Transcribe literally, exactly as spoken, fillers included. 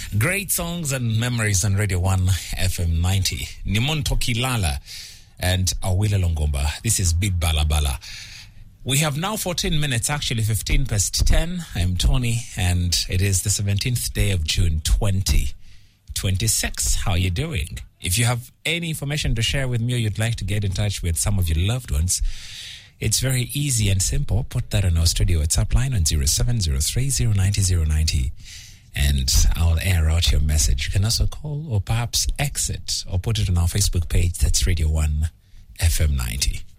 Great songs and memories on Radio one F M ninety. Nimonto Kilala and Awile Longomba. This is Big Bala Bala. We have now fourteen minutes, actually fifteen past ten. I'm Tony, and it is the seventeenth day of June, twenty twenty-six. How are you doing? If you have any information to share with me or you'd like to get in touch with some of your loved ones, it's very easy and simple. Put that on our studio WhatsApp line on zero seven zero three zero nine zero zero nine zero, and I'll air out your message. You can also call or perhaps exit or put it on our Facebook page. That's Radio one F M ninety.